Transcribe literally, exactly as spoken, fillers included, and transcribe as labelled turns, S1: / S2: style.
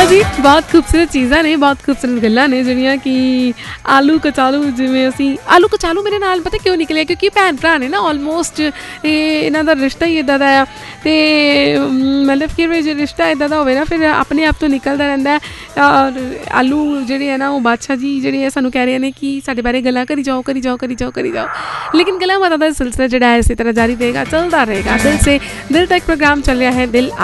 S1: जी बहुत खूबसूरत चीज़ां ने बहुत खूबसूरत गल्लां ने ਜਿਹੜੀਆਂ ਕਿ ਆਲੂ ਕਚਾਲੂ ਜਿਵੇਂ ਅਸੀਂ ਆਲੂ ਕਚਾਲੂ ਮੇਰੇ ਨਾਲ ਪਤਾ ਕਿਉਂ ਨਿਕਲਿਆ ਕਿਉਂਕਿ ਭੈਣ ਭਰਾ ਨੇ ਨਾ ਆਲਮੋਸਟ ਇਹ ਇਹਨਾਂ ਦਾ ਰਿਸ਼ਤਾ ਹੀ ਇੱਦਾਂ ਦਾ ਆ ਅਤੇ ਮਤਲਬ ਕਿ ਜੇ ਰਿਸ਼ਤਾ ਇੱਦਾਂ ਦਾ ਹੋਵੇ ਨਾ ਫਿਰ ਆਪਣੇ ਆਪ ਤੋਂ ਨਿਕਲਦਾ ਰਹਿੰਦਾ ਔਰ ਆਲੂ ਜਿਹੜੇ ਹੈ ਨਾ ਉਹ ਬਾਦਸ਼ਾਹ ਜੀ ਜਿਹੜੇ ਆ ਸਾਨੂੰ ਕਹਿ ਰਹੇ ਨੇ ਕਿ ਸਾਡੇ ਬਾਰੇ ਗੱਲਾਂ ਕਰੀ ਜਾਓ ਕਰੀ ਜਾਓ ਕਰੀ ਜਾਓ ਕਰੀ ਜਾਓ ਲੇਕਿਨ ਗੱਲਾਂ ਬਾਤਾਂ ਦਾ ਸਿਲਸਿਲਾ ਜਿਹੜਾ ਹੈ ਇਸੇ ਤਰ੍ਹਾਂ ਜਾਰੀ ਰਹੇਗਾ ਚੱਲਦਾ ਰਹੇਗਾ ਦਿਲ ਸੇ ਦਿਲ ਤੱਕ ਪ੍ਰੋਗਰਾਮ ਚੱਲ ਰਿਹਾ ਹੈ ਦਿਲ